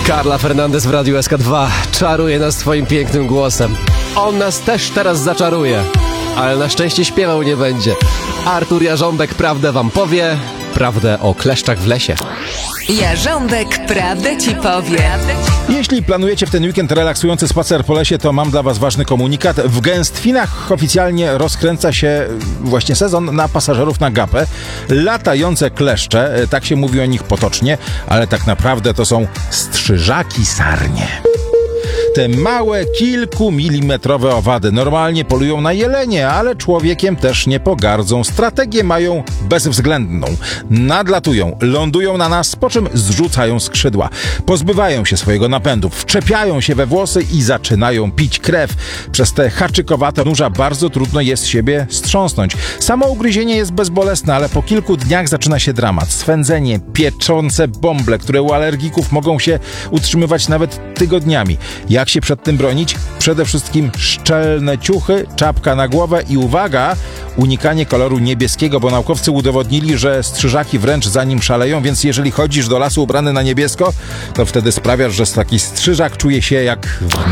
Carla Fernandez w Radiu SK2 czaruje nas swoim pięknym głosem. On nas też teraz zaczaruje, ale na szczęście śpiewał nie będzie. Artur Jarząbek prawdę wam powie, prawdę o kleszczach w lesie. Jarząbek prawdę ci powie. Jeśli planujecie w ten weekend relaksujący spacer po lesie, to mam dla was ważny komunikat. W Gęstwinach oficjalnie rozkręca się właśnie sezon na pasażerów na gapę. Latające kleszcze, tak się mówi o nich potocznie, ale tak naprawdę to są strzyżaki sarnie. Te małe, kilkumilimetrowe owady normalnie polują na jelenie, ale człowiekiem też nie pogardzą. Strategię mają bezwzględną. Nadlatują, lądują na nas, po czym zrzucają skrzydła. Pozbywają się swojego napędu, wczepiają się we włosy i zaczynają pić krew. Przez te haczykowate nóża bardzo trudno jest siebie strząsnąć. Samo ugryzienie jest bezbolesne, ale po kilku dniach zaczyna się dramat. Swędzenie, pieczące bąble, które u alergików mogą się utrzymywać nawet tygodniami. Jak się przed tym bronić? Przede wszystkim szczelne ciuchy, czapka na głowę i uwaga, unikanie koloru niebieskiego, bo naukowcy udowodnili, że strzyżaki wręcz za nim szaleją, więc jeżeli chodzisz do lasu ubrany na niebiesko, to wtedy sprawiasz, że taki strzyżak czuje się jak